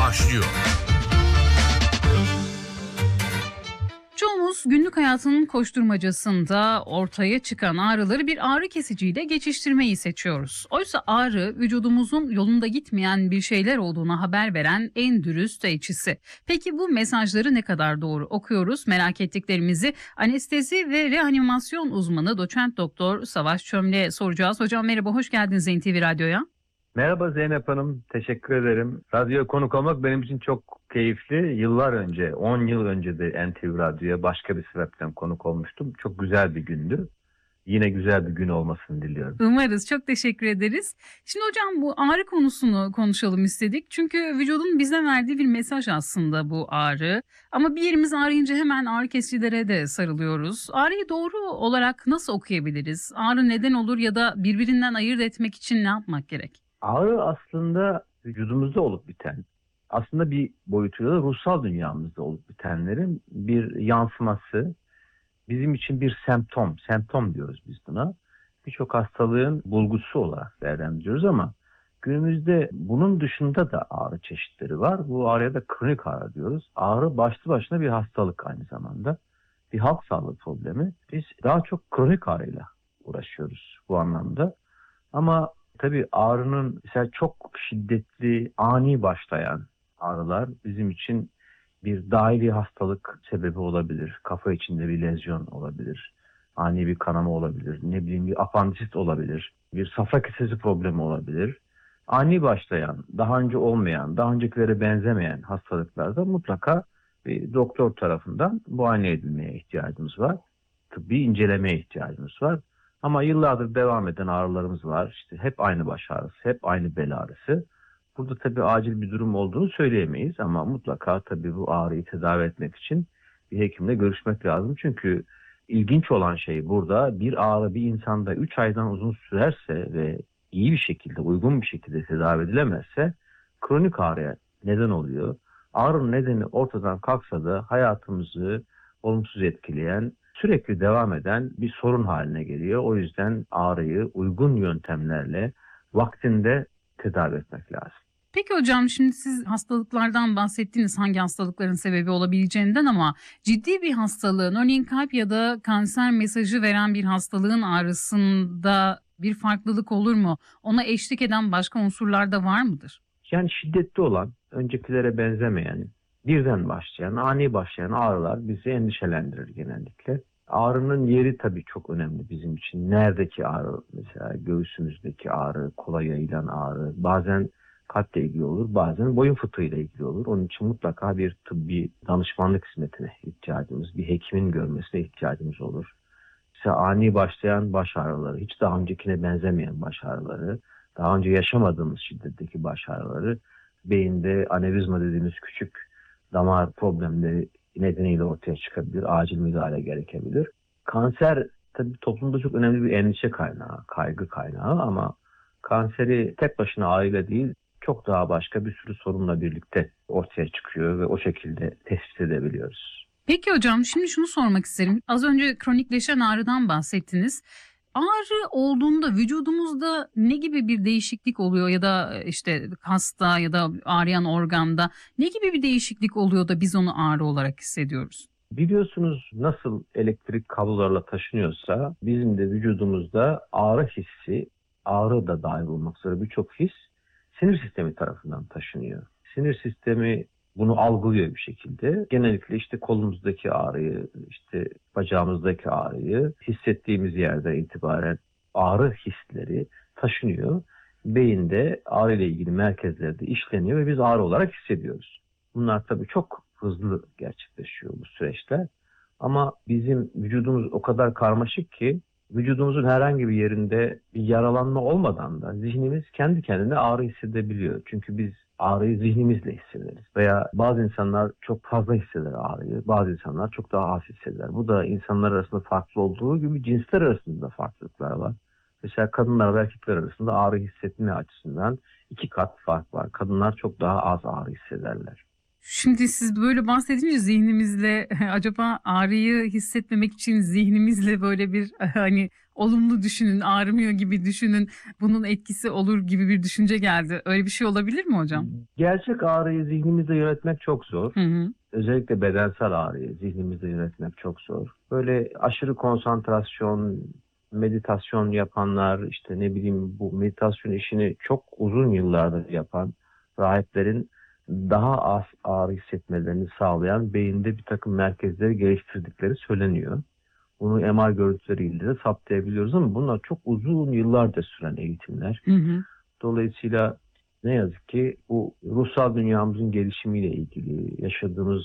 başlıyor. Çoğumuz günlük hayatının koşturmacasında ortaya çıkan ağrıları bir ağrı kesiciyle geçiştirmeyi seçiyoruz. Oysa ağrı vücudumuzun yolunda gitmeyen bir şeyler olduğuna haber veren en dürüst elçisi. Peki bu mesajları ne kadar doğru okuyoruz? Merak ettiklerimizi anestezi ve reanimasyon uzmanı doçent doktor Savaş Çömle'ye soracağız. Hocam merhaba, hoş geldiniz NTV Radyo'ya. Merhaba Zeynep Hanım, teşekkür ederim. Radyoya konuk olmak benim için çok keyifli. Yıllar önce, 10 yıl önce de NTV Radyo'ya başka bir sebepten konuk olmuştum. Çok güzel bir gündü. Yine güzel bir gün olmasını diliyorum. Umarız. Çok teşekkür ederiz. Şimdi hocam bu ağrı konusunu konuşalım istedik. Çünkü vücudun bize verdiği bir mesaj aslında bu ağrı. Ama bir yerimiz ağrıyınca hemen ağrı kesicilere de sarılıyoruz. Ağrıyı doğru olarak nasıl okuyabiliriz? Ağrı neden olur ya da birbirinden ayırt etmek için ne yapmak gerek? Ağrı aslında vücudumuzda olup biten, aslında bir boyutuyla da ruhsal dünyamızda olup bitenlerin bir yansıması. Bizim için bir semptom diyoruz biz buna. Birçok hastalığın bulgusu olarak değerlendiriyoruz ama günümüzde bunun dışında da ağrı çeşitleri var. Bu ağrıya da kronik ağrı diyoruz. Ağrı başlı başına bir hastalık aynı zamanda. Bir halk sağlığı problemi. Biz daha çok kronik ağrıyla uğraşıyoruz bu anlamda. Ama tabii ağrının mesela çok şiddetli, ani başlayan ağrılar bizim için bir dahili hastalık sebebi olabilir. Kafa içinde bir lezyon olabilir. Ani bir kanama olabilir. Bir apandisit olabilir. Bir safra kesesi problemi olabilir. Ani başlayan, daha önce olmayan, daha öncekilere benzemeyen hastalıklarda mutlaka bir doktor tarafından muayene edilmeye ihtiyacımız var. Tıbbi incelemeye ihtiyacımız var. Ama yıllardır devam eden ağrılarımız var. İşte hep aynı baş ağrısı, hep aynı bel ağrısı. Burada tabii acil bir durum olduğunu söyleyemeyiz ama mutlaka tabii bu ağrıyı tedavi etmek için bir hekimle görüşmek lazım. Çünkü ilginç olan şey burada bir ağrı bir insanda 3 aydan uzun sürerse ve iyi bir şekilde, uygun bir şekilde tedavi edilemezse kronik ağrıya neden oluyor. Ağrının nedeni ortadan kalksa da hayatımızı olumsuz etkileyen, sürekli devam eden bir sorun haline geliyor. O yüzden ağrıyı uygun yöntemlerle vaktinde tedavi etmek lazım. Peki hocam, şimdi siz hastalıklardan bahsettiniz, hangi hastalıkların sebebi olabileceğinden, ama ciddi bir hastalığın, örneğin kalp ya da kanser mesajı veren bir hastalığın ağrısında bir farklılık olur mu? Ona eşlik eden başka unsurlar da var mıdır? Yani şiddetli olan, öncekilere benzemeyen, birden başlayan, ani başlayan ağrılar bizi endişelendirir genellikle. Ağrının yeri tabii çok önemli bizim için. Neredeki ağrı? Mesela göğsümüzdeki ağrı, kolay yayılan ağrı, bazen kalple ilgili olur, bazen boyun fıtığıyla ilgili olur. Onun için mutlaka bir tıbbi danışmanlık hizmetine ihtiyacımız, bir hekimin görmesine ihtiyacımız olur. Mesela ani başlayan baş ağrıları, hiç daha öncekine benzemeyen baş ağrıları, daha önce yaşamadığımız şiddetteki baş ağrıları, beyinde anevrizma dediğimiz küçük damar problemleri nedeniyle ortaya çıkabilir, acil müdahale gerekebilir. Kanser tabii toplumda çok önemli bir endişe kaynağı, kaygı kaynağı ama kanseri tek başına ağrıyla değil, çok daha başka bir sürü sorunla birlikte ortaya çıkıyor ve o şekilde tespit edebiliyoruz. Peki hocam, şimdi şunu sormak isterim. Az önce kronikleşen ağrıdan bahsettiniz. Ağrı olduğunda vücudumuzda ne gibi bir değişiklik oluyor ya da işte hasta ya da ağrıyan organda ne gibi bir değişiklik oluyor da biz onu ağrı olarak hissediyoruz? Biliyorsunuz nasıl elektrik kablolarla taşınıyorsa bizim de vücudumuzda ağrı hissi, ağrı da dahil olmak üzere birçok his sinir sistemi tarafından taşınıyor. Sinir sistemi bunu algılıyor bir şekilde. Genellikle işte kolumuzdaki ağrıyı, işte bacağımızdaki ağrıyı hissettiğimiz yerden itibaren ağrı hisleri taşınıyor. Beyinde ağrı ile ilgili merkezlerde işleniyor ve biz ağrı olarak hissediyoruz. Bunlar tabii çok hızlı gerçekleşiyor bu süreçler. Ama bizim vücudumuz o kadar karmaşık ki vücudumuzun herhangi bir yerinde bir yaralanma olmadan da zihnimiz kendi kendine ağrı hissedebiliyor. Çünkü biz ağrıyı zihnimizle hissederiz. Veya bazı insanlar çok fazla hisseder ağrıyı, bazı insanlar çok daha az hisseder. Bu da insanlar arasında farklı olduğu gibi cinsler arasında farklılıklar var. Mesela kadınlar ve erkekler arasında ağrı hissetme açısından 2 kat fark var. Kadınlar çok daha az ağrı hissederler. Şimdi siz böyle bahsedince zihnimizle acaba ağrıyı hissetmemek için zihnimizle böyle bir hani olumlu düşünün, ağrımıyor gibi düşünün, bunun etkisi olur gibi bir düşünce geldi. Öyle bir şey olabilir mi hocam? Gerçek ağrıyı zihnimizde yönetmek çok zor. Hı hı. Özellikle bedensel ağrıyı zihnimizde yönetmek çok zor. Böyle aşırı konsantrasyon, meditasyon yapanlar, işte ne bileyim bu meditasyon işini çok uzun yıllardır yapan rahiplerin daha az ağrı hissetmelerini sağlayan beyinde bir takım merkezleri geliştirdikleri söyleniyor. Bunu MR görüntüleriyle de saptayabiliyoruz ama bunlar çok uzun yıllardır süren eğitimler. Hı hı. Dolayısıyla ne yazık ki bu ruhsal dünyamızın gelişimiyle ilgili, yaşadığımız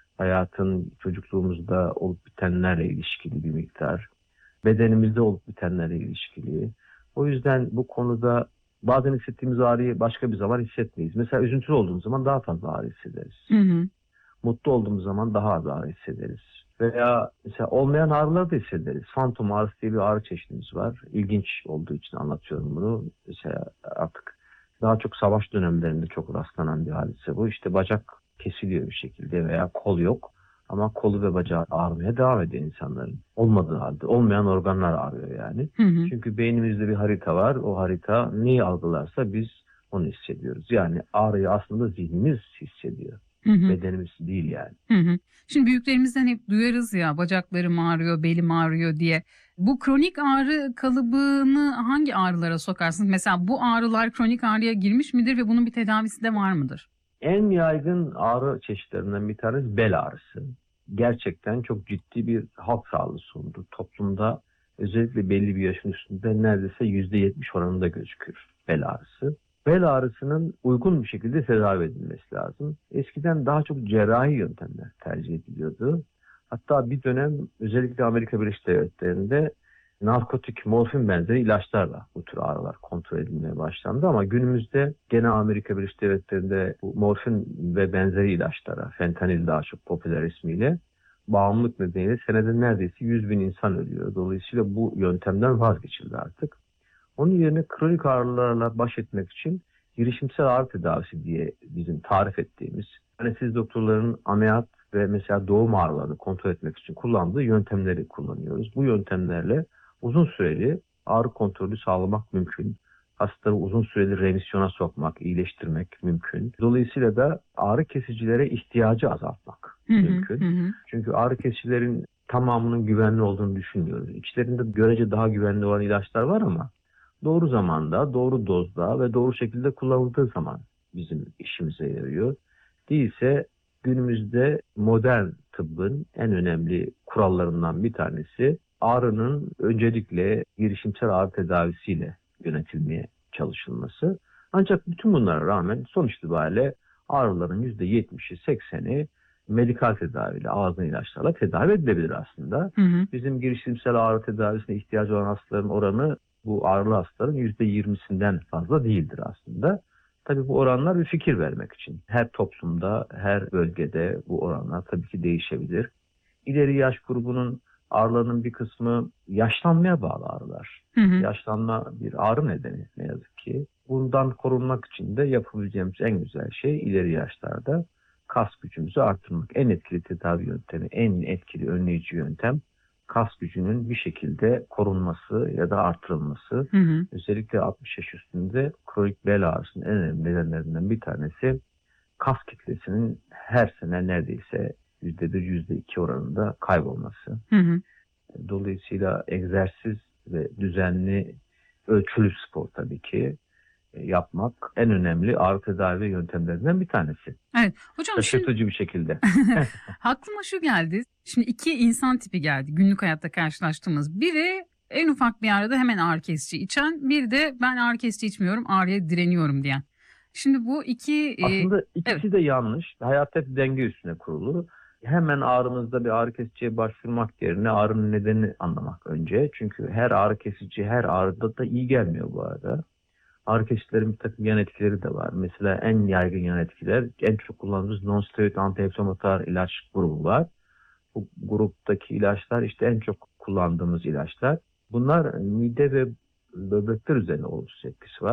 hayatın çocukluğumuzda olup bitenlerle ilişkili bir miktar, bedenimizde olup bitenlerle ilişkili. O yüzden bu konuda bazen hissettiğimiz ağrıyı başka bir zaman hissetmeyiz. Mesela üzüntülü olduğumuz zaman daha fazla ağrı hissederiz. Hı hı. Mutlu olduğumuz zaman daha az ağrı hissederiz. Veya mesela olmayan ağrıları da hissederiz. Fantom ağrısı diye bir ağrı çeşidimiz var. İlginç olduğu için anlatıyorum bunu. Mesela artık daha çok savaş dönemlerinde çok rastlanan bir hadise bu. İşte bacak kesiliyor bir şekilde veya kol yok. Ama kolu ve bacağı ağrımaya devam ediyor insanların. Olmadığı halde. Olmayan organlar ağrıyor yani. Hı hı. Çünkü beynimizde bir harita var. O harita neyi algılarsa biz onu hissediyoruz. Yani ağrıyı aslında zihnimiz hissediyor. Hı hı. Bedenimiz değil yani. Hı hı. Şimdi büyüklerimizden hep duyarız ya, bacaklarım ağrıyor, belim ağrıyor diye. Bu kronik ağrı kalıbını hangi ağrılara sokarsınız? Mesela bu ağrılar kronik ağrıya girmiş midir ve bunun bir tedavisi de var mıdır? En yaygın ağrı çeşitlerinden bir tanesi bel ağrısı. Gerçekten çok ciddi bir halk sağlığı sorunu. Toplumda özellikle belli bir yaşın üstünde neredeyse %70 oranında gözükür bel ağrısı. Bel ağrısının uygun bir şekilde tedavi edilmesi lazım. Eskiden daha çok cerrahi yöntemler tercih ediliyordu. Hatta bir dönem özellikle Amerika Birleşik Devletleri'nde narkotik, morfin benzeri ilaçlarla bu tür ağrılar kontrol edilmeye başlandı ama günümüzde gene Amerika Birleşik Devletleri'nde bu morfin ve benzeri ilaçlara, fentanil daha çok popüler ismiyle bağımlılık nedeniyle senede neredeyse 100 bin insan ölüyor. Dolayısıyla bu yöntemden vazgeçildi artık. Onun yerine kronik ağrılarla baş etmek için girişimsel ağrı tedavisi diye bizim tarif ettiğimiz anestezi doktorların ameliyat ve mesela doğum ağrılarını kontrol etmek için kullandığı yöntemleri kullanıyoruz. Bu yöntemlerle uzun süreli ağrı kontrolü sağlamak mümkün. Hastaları uzun süreli remisyona sokmak, iyileştirmek mümkün. Dolayısıyla da ağrı kesicilere ihtiyacı azaltmak Hı hı. mümkün. Hı hı. Çünkü ağrı kesicilerin tamamının güvenli olduğunu düşünmüyoruz. İçlerinde görece daha güvenli olan ilaçlar var ama doğru zamanda, doğru dozda ve doğru şekilde kullanıldığı zaman bizim işimize yarıyor. Değilse günümüzde modern tıbbın en önemli kurallarından bir tanesi ağrının öncelikle girişimsel ağrı tedavisiyle yönetilmeye çalışılması. Ancak bütün bunlara rağmen sonuç itibariyle ağrıların %70'i 80'i medikal tedaviyle, ağızdan ilaçlarla tedavi edilebilir aslında. Hı hı. Bizim girişimsel ağrı tedavisine ihtiyacı olan hastaların oranı bu ağrılı hastaların %20'sinden fazla değildir aslında. Tabii bu oranlar bir fikir vermek için. Her toplumda, her bölgede bu oranlar tabii ki değişebilir. İleri yaş grubunun ağrılarının bir kısmı yaşlanmaya bağlı ağrılar. Hı hı. Yaşlanma bir ağrı nedeni ne yazık ki. Bundan korunmak için de yapabileceğimiz en güzel şey ileri yaşlarda kas gücümüzü artırmak. En etkili tedavi yöntemi, en etkili önleyici yöntem kas gücünün bir şekilde korunması ya da artırılması. Hı hı. Özellikle 60 yaş üstünde kronik bel ağrısının en önemli nedenlerinden bir tanesi kas kitlesinin her sene neredeyse %1, %2 oranında kaybolması. Hı hı. Dolayısıyla egzersiz ve düzenli ölçülü spor tabii ki yapmak en önemli ağrı tedavi yöntemlerinden bir tanesi. Evet. Hocam şimdi Şaşırtıcı bir şekilde. aklıma şu geldi. Şimdi iki insan tipi geldi günlük hayatta karşılaştığımız. Biri en ufak bir ağrıda hemen ağrı kesici içen, bir de ben ağrı kesici içmiyorum, ağrıya direniyorum diyen. Şimdi bu iki Aslında evet. ikisi de yanlış. Hayat hep denge üstüne kurulu. Hemen ağrımızda bir ağrı kesiciye başvurmak yerine ağrının nedenini anlamak önce. Çünkü her ağrı kesici her ağrıda da iyi gelmiyor bu arada. Ağrı kesicilerin bir takım yan etkileri de var. Mesela en yaygın yan etkiler, en çok kullandığımız non-steroid anti-inflamatuar ilaç grubu var. Bu gruptaki ilaçlar işte en çok kullandığımız ilaçlar. Bunlar mide ve böbrekler üzerine olumsuz etkisi var.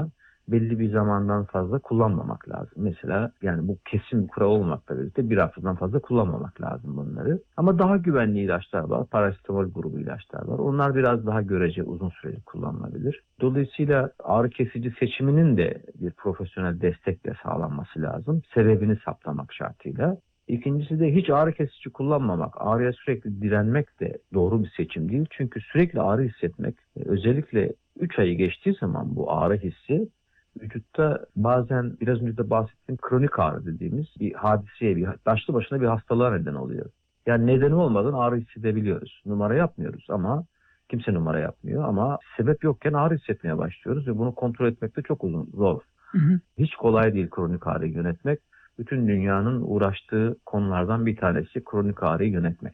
belli bir zamandan fazla kullanmamak lazım. Mesela yani bu kesin bir kural olmakla birlikte bir haftadan fazla kullanmamak lazım bunları. Ama daha güvenli ilaçlar var. Parasetamol grubu ilaçlar var. Onlar biraz daha görece uzun süreli kullanılabilir. Dolayısıyla ağrı kesici seçiminin de bir profesyonel destekle sağlanması lazım. Sebebini saptamak şartıyla. İkincisi de hiç ağrı kesici kullanmamak, ağrıya sürekli direnmek de doğru bir seçim değil. Çünkü sürekli ağrı hissetmek, özellikle 3 ayı geçtiği zaman bu ağrı hissi vücutta bazen biraz önce de bahsettiğim kronik ağrı dediğimiz bir hadiseye, bir başlı başına bir hastalığa neden oluyor. Yani nedeni olmadan ağrı hissedebiliyoruz. Numara yapmıyoruz ama kimse numara yapmıyor ama sebep yokken ağrı hissetmeye başlıyoruz ve bunu kontrol etmek de çok zor. Hiç kolay değil kronik ağrıyı yönetmek. Bütün dünyanın uğraştığı konulardan bir tanesi kronik ağrıyı yönetmek.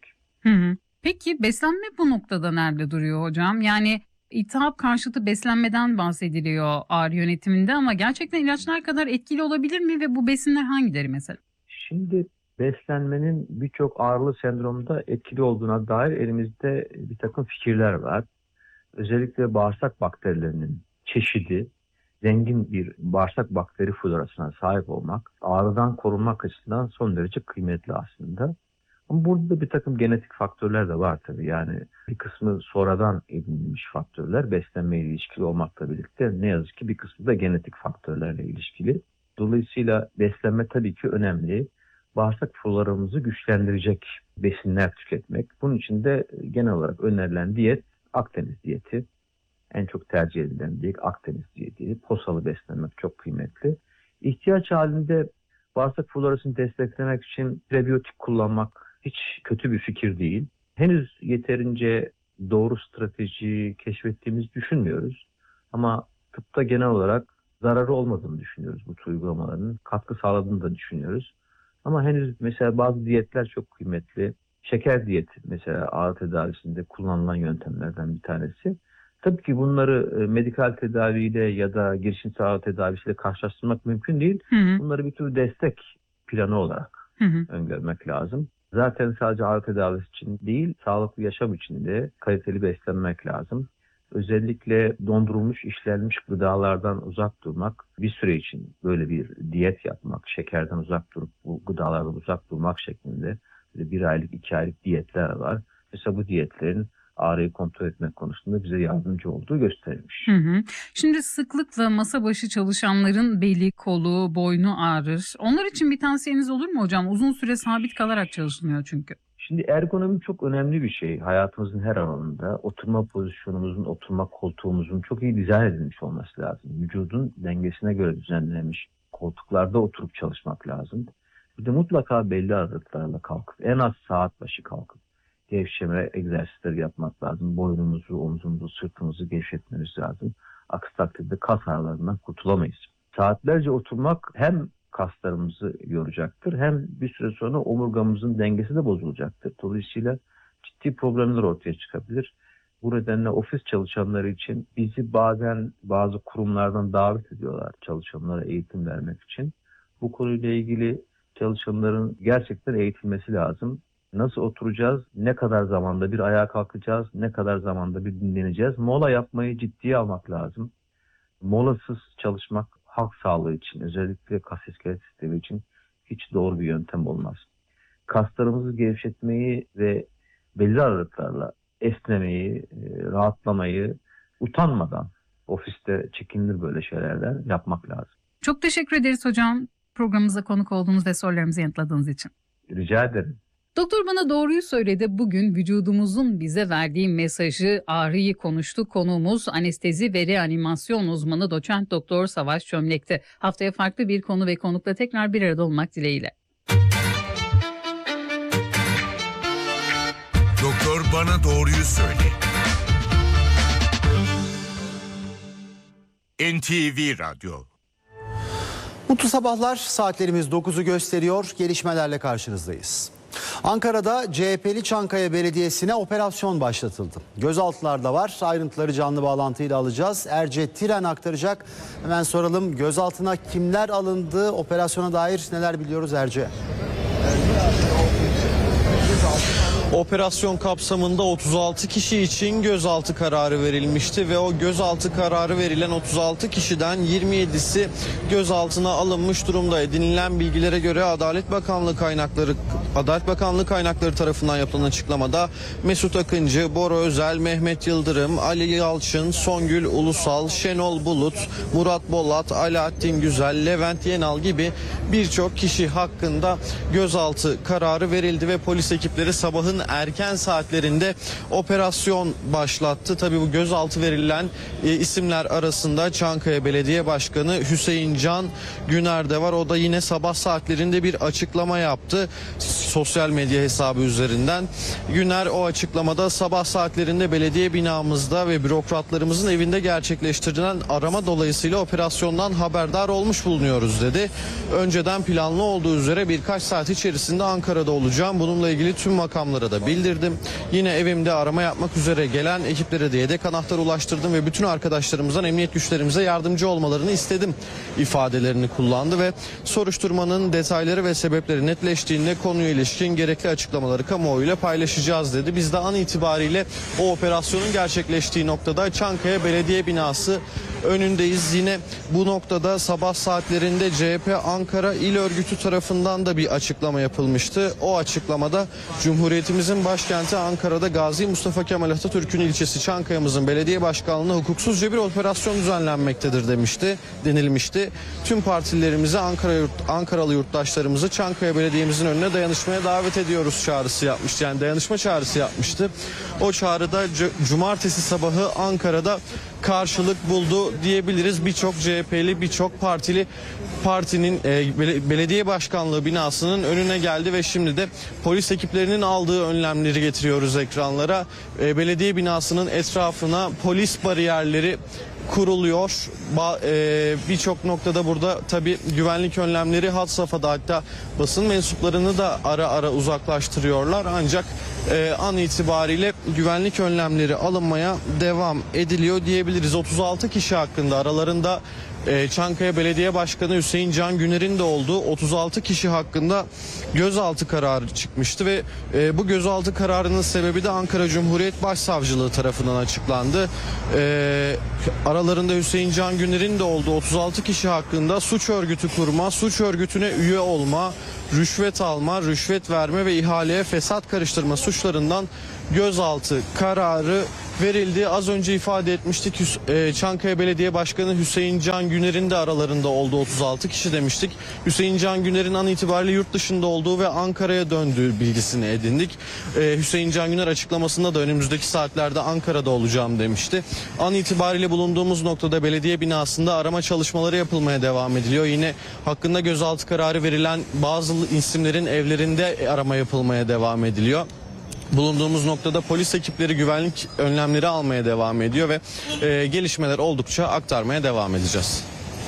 Peki beslenme bu noktada nerede duruyor hocam? Yani iltihap karşıtı beslenmeden bahsediliyor ağrı yönetiminde ama gerçekten ilaçlar kadar etkili olabilir mi ve bu besinler hangileri mesela? Şimdi beslenmenin birçok ağrılı sendromda etkili olduğuna dair elimizde bir takım fikirler var. Özellikle bağırsak bakterilerinin çeşidi, zengin bir bağırsak bakteri florasına sahip olmak, ağrıdan korunmak açısından son derece kıymetli aslında. Ama burada da bir takım genetik faktörler de var tabii. Yani bir kısmı sonradan edinilmiş faktörler, beslenmeyle ilişkili olmakla birlikte ne yazık ki bir kısmı da genetik faktörlerle ilişkili. Dolayısıyla beslenme tabii ki önemli. Bağırsak floramızı güçlendirecek besinler tüketmek. Bunun için de genel olarak önerilen diyet Akdeniz diyeti. En çok tercih edilen diyet Akdeniz diyeti. Posalı beslenmek çok kıymetli. İhtiyaç halinde bağırsak florasını desteklemek için prebiyotik kullanmak hiç kötü bir fikir değil. Henüz yeterince doğru strateji keşfettiğimizi düşünmüyoruz. Ama tıpta genel olarak zararı olmadığını düşünüyoruz bu tür uygulamaların. Katkı sağladığını da düşünüyoruz. Ama henüz mesela bazı diyetler çok kıymetli. Şeker diyeti mesela ağrı tedavisinde kullanılan yöntemlerden bir tanesi. Tabii ki bunları medikal tedaviyle ya da girişimsel ağrı tedavisiyle karşılaştırmak mümkün değil. Bunları bir tür destek planı olarak öngörmek lazım. Zaten sadece ağrı tedavisi için değil, sağlıklı yaşam için de kaliteli beslenmek lazım. Özellikle dondurulmuş, işlenmiş gıdalardan uzak durmak, bir süre için böyle bir diyet yapmak, şekerden uzak durup bu gıdalardan uzak durmak şeklinde 1 aylık, 2 aylık diyetler var. Mesela bu diyetlerin ağrıyı kontrol etmek konusunda bize yardımcı olduğu gösterilmiş. Şimdi sıklıkla masa başı çalışanların beli, kolu, boynu ağrır. Onlar için bir tavsiyeniz olur mu hocam? Uzun süre sabit kalarak çalışılıyor çünkü. Şimdi ergonomi çok önemli bir şey. Hayatımızın her alanında oturma pozisyonumuzun, oturma koltuğumuzun çok iyi dizayn edilmiş olması lazım. Vücudun dengesine göre düzenlenmiş koltuklarda oturup çalışmak lazım. Bir de mutlaka belli aralıklarla kalkıp, en az saat başı kalkıp gevşeme egzersizleri yapmak lazım. Boynumuzu, omzumuzu, sırtımızı gevşetmemiz lazım. Aksi takdirde kas ağrılarından kurtulamayız. Saatlerce oturmak hem kaslarımızı yoracaktır hem bir süre sonra omurgamızın dengesi de bozulacaktır. Dolayısıyla ciddi problemler ortaya çıkabilir. Bu nedenle ofis çalışanları için bizi bazen bazı kurumlardan davet ediyorlar çalışanlara eğitim vermek için. Bu konuyla ilgili çalışanların gerçekten eğitilmesi lazım. Nasıl oturacağız, ne kadar zamanda bir ayağa kalkacağız, ne kadar zamanda bir dinleneceğiz. Mola yapmayı ciddiye almak lazım. Molasız çalışmak halk sağlığı için, özellikle kas iskelet sistemi için hiç doğru bir yöntem olmaz. Kaslarımızı gevşetmeyi ve belli aralıklarla esnemeyi, rahatlamayı utanmadan, ofiste çekinir böyle şeylerden yapmak lazım. Çok teşekkür ederiz hocam programımıza konuk olduğunuz ve sorularımızı yanıtladığınız için. Rica ederim. Doktor bana doğruyu söyledi. Bugün vücudumuzun bize verdiği mesajı, ağrıyı konuştuk. Konuğumuz anestezi ve reanimasyon uzmanı doçent doktor Savaş Çömlek'ti. Haftaya farklı bir konu ve konukla tekrar bir arada olmak dileğiyle. Doktor bana doğruyu söyle. NTV Radyo. Mutlu sabahlar, saatlerimiz 9'u gösteriyor, gelişmelerle karşınızdayız. Ankara'da CHP'li Çankaya Belediyesi'ne operasyon başlatıldı. Gözaltılar da var, ayrıntıları canlı bağlantıyla alacağız. Erce Tiren aktaracak. Hemen soralım, gözaltına kimler alındı, operasyona dair neler biliyoruz Erce? Operasyon kapsamında 36 kişi için gözaltı kararı verilmişti ve o gözaltı kararı verilen 36 kişiden 27'si gözaltına alınmış durumda. Edinilen bilgilere göre Adalet Bakanlığı kaynakları tarafından yapılan açıklamada Mesut Akıncı, Bora Özel, Mehmet Yıldırım, Ali Yalçın, Songül Ulusal, Şenol Bulut, Murat Bolat, Alaaddin Güzel, Levent Yenal gibi birçok kişi hakkında gözaltı kararı verildi ve polis ekipleri sabahın erken saatlerinde operasyon başlattı. Tabii bu gözaltı verilen isimler arasında Çankaya Belediye Başkanı Hüseyin Can Güner de var. O da yine sabah saatlerinde bir açıklama yaptı sosyal medya hesabı üzerinden. Güner o açıklamada sabah saatlerinde belediye binamızda ve bürokratlarımızın evinde gerçekleştirilen arama dolayısıyla operasyondan haberdar olmuş bulunuyoruz dedi. Önceden planlı olduğu üzere birkaç saat içerisinde Ankara'da olacağım. Bununla ilgili tüm makamlara da bildirdim. Yine evimde arama yapmak üzere gelen ekiplere de yedek anahtar ulaştırdım ve bütün arkadaşlarımızdan emniyet güçlerimize yardımcı olmalarını istedim ifadelerini kullandı ve soruşturmanın detayları ve sebepleri netleştiğinde konuya ilişkin gerekli açıklamaları kamuoyuyla paylaşacağız dedi. Biz de an itibariyle o operasyonun gerçekleştiği noktada Çankaya Belediye Binası önündeyiz. Yine bu noktada sabah saatlerinde CHP Ankara İl Örgütü tarafından da bir açıklama yapılmıştı. O açıklamada Cumhuriyetimizin başkenti Ankara'da Gazi Mustafa Kemal Atatürk'ün ilçesi Çankaya'mızın belediye başkanlığına hukuksuzca bir operasyon düzenlenmektedir denilmişti. Tüm partilerimizi Ankaralı yurttaşlarımızı Çankaya Belediye'mizin önüne dayanışmaya davet ediyoruz çağrısı yapmıştı. Yani dayanışma çağrısı yapmıştı. O çağrıda cumartesi sabahı Ankara'da karşılık buldu diyebiliriz. Birçok CHP'li, birçok partinin belediye başkanlığı binasının önüne geldi ve şimdi de polis ekiplerinin aldığı önlemleri getiriyoruz ekranlara. Belediye binasının etrafına polis bariyerleri kuruluyor. Birçok noktada burada tabii güvenlik önlemleri had safhada, hatta basın mensuplarını da ara ara uzaklaştırıyorlar. Ancak an itibariyle güvenlik önlemleri alınmaya devam ediliyor diyebiliriz. 36 kişi hakkında, aralarında Çankaya Belediye Başkanı Hüseyin Can Güner'in de olduğu 36 kişi hakkında gözaltı kararı çıkmıştı ve bu gözaltı kararının sebebi de Ankara Cumhuriyet Başsavcılığı tarafından açıklandı. Aralarında Hüseyin Can Güner'in de olduğu 36 kişi hakkında suç örgütü kurma, suç örgütüne üye olma, rüşvet alma, rüşvet verme ve ihaleye fesat karıştırma suçlarından gözaltı kararı verildi. Az önce ifade etmiştik, Çankaya Belediye Başkanı Hüseyin Can Güner'in de aralarında olduğu 36 kişi demiştik. Hüseyin Can Güner'in an itibariyle yurt dışında olduğu ve Ankara'ya döndüğü bilgisini edindik. Hüseyin Can Güner açıklamasında da önümüzdeki saatlerde Ankara'da olacağım demişti. An itibariyle bulunduğumuz noktada belediye binasında arama çalışmaları yapılmaya devam ediliyor. Yine hakkında gözaltı kararı verilen bazı isimlerin evlerinde arama yapılmaya devam ediliyor. Bulunduğumuz noktada polis ekipleri güvenlik önlemleri almaya devam ediyor ve gelişmeler oldukça aktarmaya devam edeceğiz.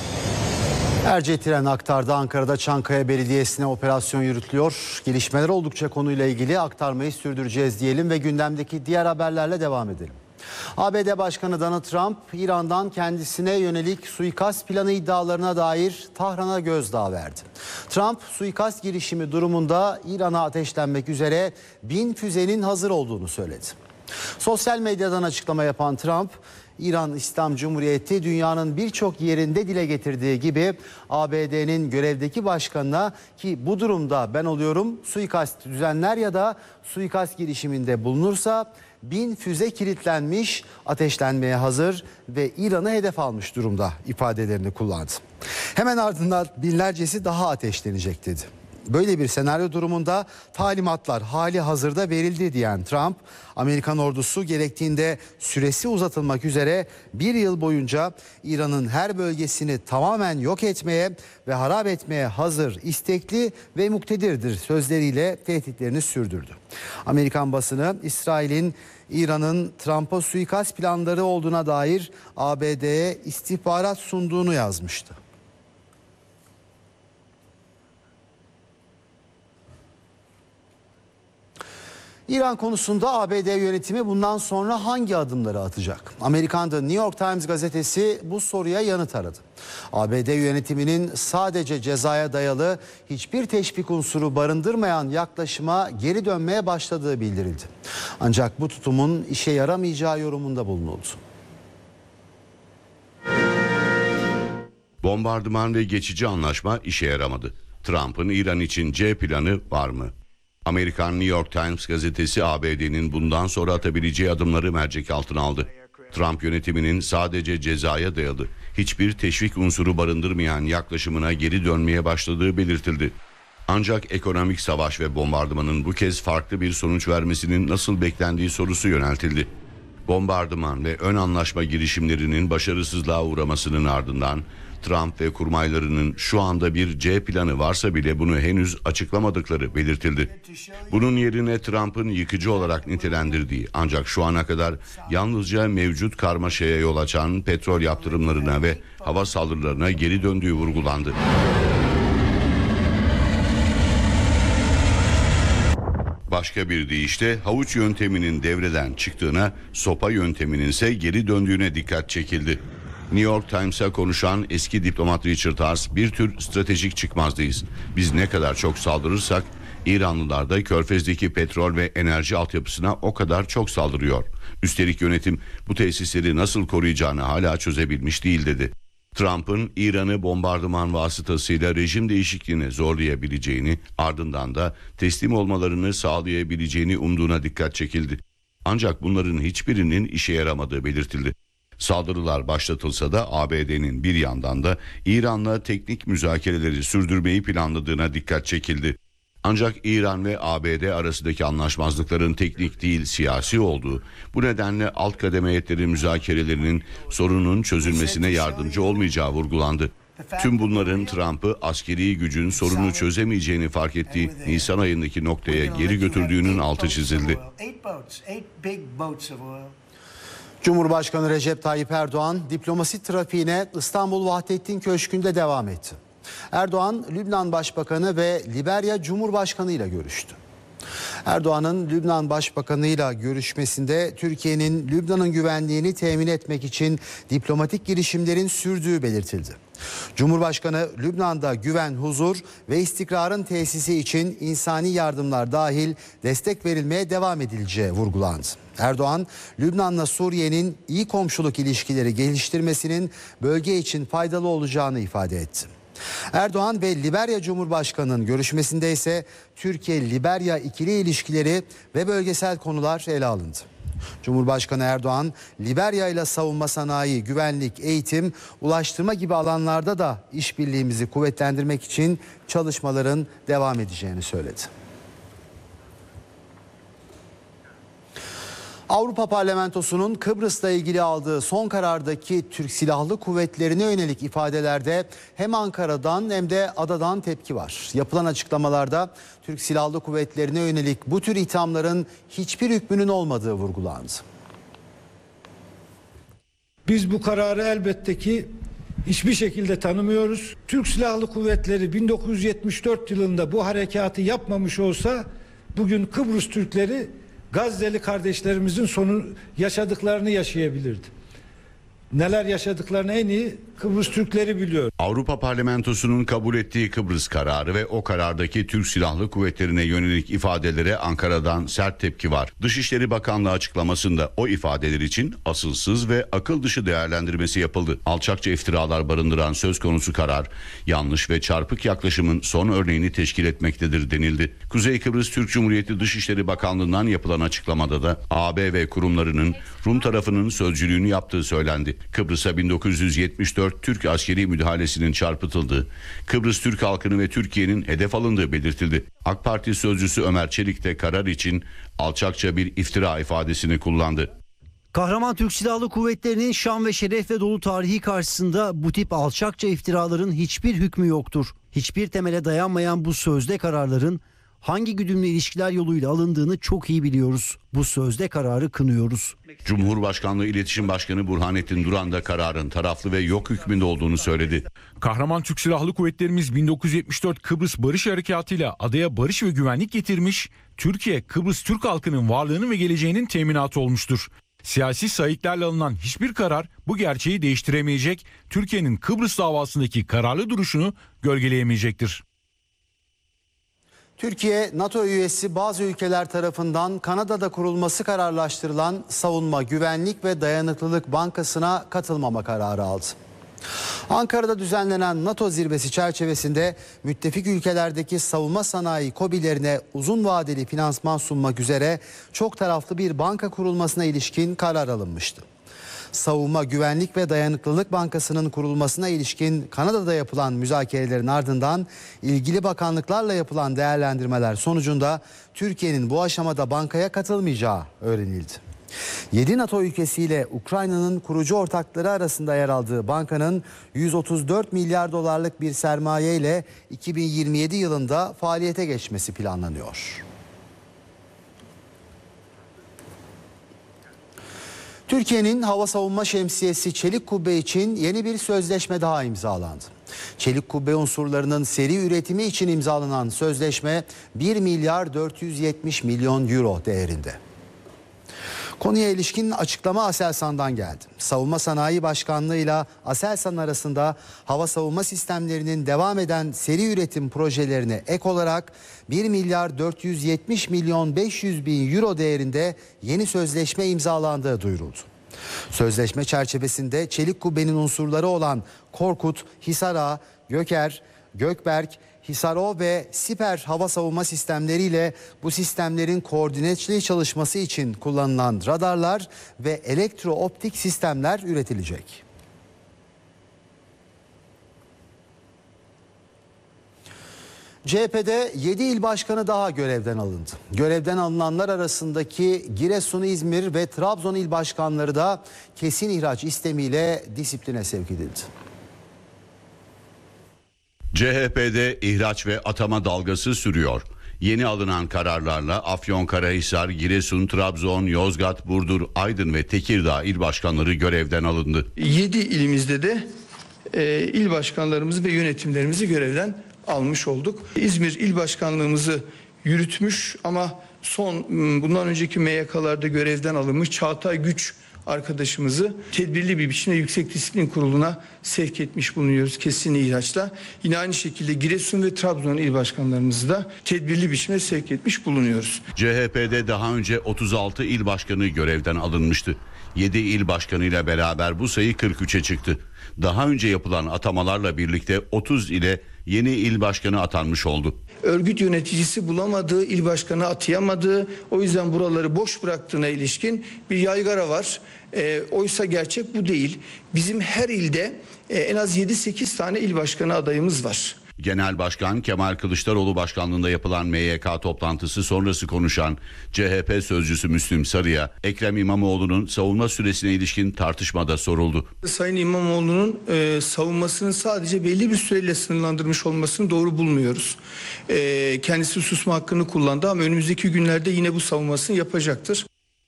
Erciyes Tren aktardı. Ankara'da Çankaya Belediyesi'ne operasyon yürütülüyor. Gelişmeler oldukça konuyla ilgili aktarmayı sürdüreceğiz diyelim ve gündemdeki diğer haberlerle devam edelim. ABD Başkanı Donald Trump, İran'dan kendisine yönelik suikast planı iddialarına dair Tahran'a gözdağı verdi. Trump, suikast girişimi durumunda İran'a ateşlenmek üzere 1000 füzenin hazır olduğunu söyledi. Sosyal medyadan açıklama yapan Trump, İran İslam Cumhuriyeti dünyanın birçok yerinde dile getirdiği gibi ABD'nin görevdeki başkanına, ki bu durumda ben oluyorum, suikast düzenler ya da suikast girişiminde bulunursa 1000 füze kilitlenmiş, ateşlenmeye hazır ve İran'ı hedef almış durumda ifadelerini kullandı. Hemen ardından binlercesi daha ateşlenecek dedi. Böyle bir senaryo durumunda talimatlar hali hazırda verildi diyen Trump, Amerikan ordusu gerektiğinde süresi uzatılmak üzere bir yıl boyunca İran'ın her bölgesini tamamen yok etmeye ve harap etmeye hazır, istekli ve muktedirdir sözleriyle tehditlerini sürdürdü. Amerikan basını İsrail'in İran'ın Trump'a suikast planları olduğuna dair ABD'ye istihbarat sunduğunu yazmıştı. İran konusunda ABD yönetimi bundan sonra hangi adımları atacak? Amerikan The New York Times gazetesi bu soruya yanıt aradı. ABD yönetiminin sadece cezaya dayalı hiçbir teşvik unsuru barındırmayan yaklaşıma geri dönmeye başladığı bildirildi. Ancak bu tutumun işe yaramayacağı yorumunda bulunuldu. Bombardıman ve geçici anlaşma işe yaramadı. Trump'ın İran için C planı var mı? Amerikan New York Times gazetesi ABD'nin bundan sonra atabileceği adımları mercek altına aldı. Trump yönetiminin sadece cezaya dayalı, hiçbir teşvik unsuru barındırmayan yaklaşımına geri dönmeye başladığı belirtildi. Ancak ekonomik savaş ve bombardımanın bu kez farklı bir sonuç vermesinin nasıl beklendiği sorusu yöneltildi. Bombardıman ve ön anlaşma girişimlerinin başarısızlığa uğramasının ardından Trump ve kurmaylarının şu anda bir C planı varsa bile bunu henüz açıklamadıkları belirtildi. Bunun yerine Trump'ın yıkıcı olarak nitelendirdiği ancak şu ana kadar yalnızca mevcut karmaşaya yol açan petrol yaptırımlarına ve hava saldırılarına geri döndüğü vurgulandı. Başka bir deyişle havuç yönteminin devreden çıktığına, sopa yönteminin ise geri döndüğüne dikkat çekildi. New York Times'a konuşan eski diplomat Richard Haass, bir tür stratejik çıkmazdayız. Biz ne kadar çok saldırırsak İranlılar da Körfez'deki petrol ve enerji altyapısına o kadar çok saldırıyor. Üstelik yönetim bu tesisleri nasıl koruyacağını hala çözebilmiş değil dedi. Trump'ın İran'ı bombardıman vasıtasıyla rejim değişikliğine zorlayabileceğini, ardından da teslim olmalarını sağlayabileceğini umduğuna dikkat çekildi. Ancak bunların hiçbirinin işe yaramadığı belirtildi. Saldırılar başlatılsa da ABD'nin bir yandan da İran'la teknik müzakereleri sürdürmeyi planladığına dikkat çekildi. Ancak İran ve ABD arasındaki anlaşmazlıkların teknik değil siyasi olduğu, bu nedenle alt kademe heyetleri müzakerelerinin sorunun çözülmesine yardımcı olmayacağı vurgulandı. Tüm bunların Trump'ı askeri gücün sorunu çözemeyeceğini fark ettiği Nisan ayındaki noktaya geri götürdüğünün altı çizildi. Cumhurbaşkanı Recep Tayyip Erdoğan diplomasi trafiğine İstanbul Vahdettin Köşkü'nde devam etti. Erdoğan, Lübnan Başbakanı ve Liberya Cumhurbaşkanı ile görüştü. Erdoğan'ın Lübnan Başbakanı ile görüşmesinde Türkiye'nin Lübnan'ın güvenliğini temin etmek için diplomatik girişimlerin sürdüğü belirtildi. Cumhurbaşkanı, Lübnan'da güven, huzur ve istikrarın tesisi için insani yardımlar dahil destek verilmeye devam edileceği vurgulandı. Erdoğan, Lübnan'la Suriye'nin iyi komşuluk ilişkileri geliştirmesinin bölge için faydalı olacağını ifade etti. Erdoğan ve Liberya Cumhurbaşkanı'nın görüşmesinde ise Türkiye-Liberya ikili ilişkileri ve bölgesel konular ele alındı. Cumhurbaşkanı Erdoğan, Liberya ile savunma sanayi, güvenlik, eğitim, ulaştırma gibi alanlarda da işbirliğimizi kuvvetlendirmek için çalışmaların devam edeceğini söyledi. Avrupa Parlamentosu'nun Kıbrıs'la ilgili aldığı son karardaki Türk Silahlı Kuvvetleri'ne yönelik ifadelerde hem Ankara'dan hem de adadan tepki var. Yapılan açıklamalarda Türk Silahlı Kuvvetleri'ne yönelik bu tür ithamların hiçbir hükmünün olmadığı vurgulandı. Biz bu kararı elbette ki hiçbir şekilde tanımıyoruz. Türk Silahlı Kuvvetleri 1974 yılında bu harekatı yapmamış olsa bugün Kıbrıs Türkleri Gazze'li kardeşlerimizin yaşadıklarını yaşayabilirdi. Neler yaşadıklarını en iyi Kıbrıs Türkleri biliyor. Avrupa Parlamentosu'nun kabul ettiği Kıbrıs kararı ve o karardaki Türk Silahlı Kuvvetleri'ne yönelik ifadelere Ankara'dan sert tepki var. Dışişleri Bakanlığı açıklamasında o ifadeler için asılsız ve akıl dışı değerlendirmesi yapıldı. Alçakça iftiralar barındıran söz konusu karar, yanlış ve çarpık yaklaşımın son örneğini teşkil etmektedir denildi. Kuzey Kıbrıs Türk Cumhuriyeti Dışişleri Bakanlığı'ndan yapılan açıklamada da AB ve kurumlarının Rum tarafının sözcülüğünü yaptığı söylendi. Kıbrıs'a 1974 Türk askeri müdahalesinin çarpıtıldığı, Kıbrıs Türk halkının ve Türkiye'nin hedef alındığı belirtildi. AK Parti sözcüsü Ömer Çelik de karar için alçakça bir iftira ifadesini kullandı. Kahraman Türk Silahlı Kuvvetleri'nin şan ve şerefle dolu tarihi karşısında bu tip alçakça iftiraların hiçbir hükmü yoktur. Hiçbir temele dayanmayan bu sözde kararların hangi güdümlü ilişkiler yoluyla alındığını çok iyi biliyoruz. Bu sözde kararı kınıyoruz. Cumhurbaşkanlığı İletişim Başkanı Burhanettin Duran da kararın taraflı ve yok hükmünde olduğunu söyledi. Kahraman Türk Silahlı Kuvvetlerimiz 1974 Kıbrıs Barış Harekatı'yla adaya barış ve güvenlik getirmiş, Türkiye Kıbrıs Türk halkının varlığının ve geleceğinin teminatı olmuştur. Siyasi sayıklarla alınan hiçbir karar bu gerçeği değiştiremeyecek, Türkiye'nin Kıbrıs davasındaki kararlı duruşunu gölgeleyemeyecektir. Türkiye, NATO üyesi bazı ülkeler tarafından Kanada'da kurulması kararlaştırılan Savunma, Güvenlik ve Dayanıklılık Bankası'na katılmama kararı aldı. Ankara'da düzenlenen NATO zirvesi çerçevesinde müttefik ülkelerdeki savunma sanayi KOBİ'lerine uzun vadeli finansman sunmak üzere çok taraflı bir banka kurulmasına ilişkin karar alınmıştı. Savunma, Güvenlik ve Dayanıklılık Bankası'nın kurulmasına ilişkin Kanada'da yapılan müzakerelerin ardından ilgili bakanlıklarla yapılan değerlendirmeler sonucunda Türkiye'nin bu aşamada bankaya katılmayacağı öğrenildi. 7 NATO ülkesiyle Ukrayna'nın kurucu ortakları arasında yer aldığı bankanın 134 milyar dolarlık bir sermaye ile 2027 yılında faaliyete geçmesi planlanıyor. Türkiye'nin hava savunma şemsiyesi Çelik Kubbe için yeni bir sözleşme daha imzalandı. Çelik Kubbe unsurlarının seri üretimi için imzalanan sözleşme 1 milyar 470 milyon euro değerinde. Konuya ilişkin açıklama Aselsan'dan geldi. Savunma Sanayi Başkanlığı ile Aselsan arasında hava savunma sistemlerinin devam eden seri üretim projelerine ek olarak 1 milyar 470 milyon 500 bin euro değerinde yeni sözleşme imzalandığı duyuruldu. Sözleşme çerçevesinde Çelik Kubbe'nin unsurları olan Korkut, Hisar-A, Göker, Gökberk, Hisar-O ve Siper hava savunma sistemleriyle bu sistemlerin koordinatlı çalışması için kullanılan radarlar ve elektrooptik sistemler üretilecek. CHP'de 7 il başkanı daha görevden alındı. Görevden alınanlar arasındaki Giresun, İzmir ve Trabzon il başkanları da kesin ihraç istemiyle disipline sevk edildi. CHP'de ihraç ve atama dalgası sürüyor. Yeni alınan kararlarla Afyonkarahisar, Giresun, Trabzon, Yozgat, Burdur, Aydın ve Tekirdağ il başkanları görevden alındı. 7 ilimizde de il başkanlarımızı ve yönetimlerimizi görevden almış olduk. İzmir il başkanlığımızı yürütmüş ama bundan önceki MYK'larda görevden alınmış Çağatay Güç arkadaşımızı tedbirli bir biçimde Yüksek Disiplin Kurulu'na sevk etmiş bulunuyoruz kesin ihraçla. Yine aynı şekilde Giresun ve Trabzon il başkanlarımızı da tedbirli biçimde sevk etmiş bulunuyoruz. CHP'de daha önce 36 il başkanı görevden alınmıştı. 7 il başkanıyla beraber bu sayı 43'e çıktı. Daha önce yapılan atamalarla birlikte 30 ile yeni il başkanı atanmış oldu. Örgüt yöneticisi bulamadığı, il başkanı atayamadığı, o yüzden buraları boş bıraktığına ilişkin bir yaygara var. Oysa gerçek bu değil. Bizim her ilde en az 7-8 tane il başkanı adayımız var. Genel Başkan Kemal Kılıçdaroğlu başkanlığında yapılan MYK toplantısı sonrası konuşan CHP sözcüsü Müslüm Sarı'ya Ekrem İmamoğlu'nun savunma süresine ilişkin tartışmada soruldu. Sayın İmamoğlu'nun savunmasını sadece belli bir süreyle sınırlandırmış olmasını doğru bulmuyoruz. Kendisi susma hakkını kullandı ama önümüzdeki günlerde yine bu savunmasını yapacaktır.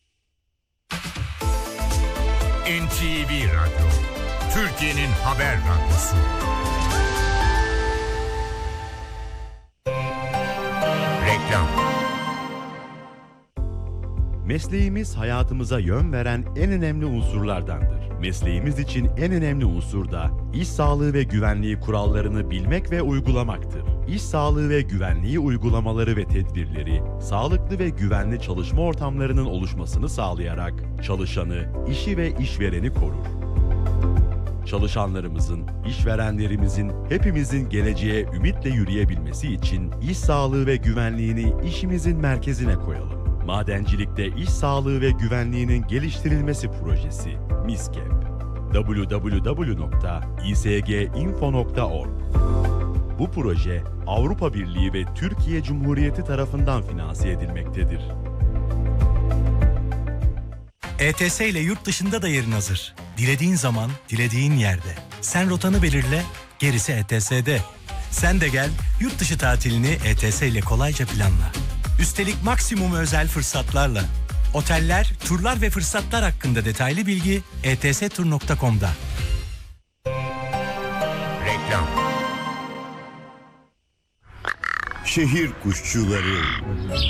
NTV Radyo, Türkiye'nin haber radyosu. Reklam. Mesleğimiz hayatımıza yön veren en önemli unsurlardandır. Mesleğimiz için en önemli unsur da iş sağlığı ve güvenliği kurallarını bilmek ve uygulamaktır. İş sağlığı ve güvenliği uygulamaları ve tedbirleri, sağlıklı ve güvenli çalışma ortamlarının oluşmasını sağlayarak çalışanı, işi ve işvereni korur. Çalışanlarımızın, işverenlerimizin, hepimizin geleceğe ümitle yürüyebilmesi için iş sağlığı ve güvenliğini işimizin merkezine koyalım. Madencilikte iş sağlığı ve güvenliğinin geliştirilmesi projesi MİSKEP. www.isginfo.org. Bu proje Avrupa Birliği ve Türkiye Cumhuriyeti tarafından finanse edilmektedir. ETS ile yurt dışında da yerin hazır. Dilediğin zaman, dilediğin yerde. Sen rotanı belirle, gerisi ETS'de. Sen de gel, yurt dışı tatilini ETS ile kolayca planla. Üstelik maksimum özel fırsatlarla. Oteller, turlar ve fırsatlar hakkında detaylı bilgi etstur.com'da. Reklam. Şehir kuşçuları.